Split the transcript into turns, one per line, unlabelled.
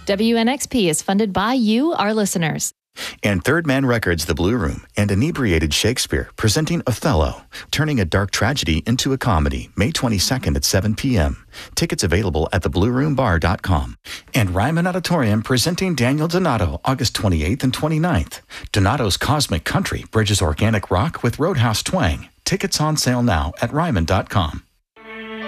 WNXP is funded by you, our listeners.
And Third Man Records' The Blue Room and Inebriated Shakespeare presenting Othello, turning a dark tragedy into a comedy, May 22nd at 7 p.m. Tickets available at theblueroombar.com. And Ryman Auditorium presenting Daniel Donato, August 28th and 29th. Donato's Cosmic Country bridges organic rock with Roadhouse twang. Tickets on sale now at ryman.com.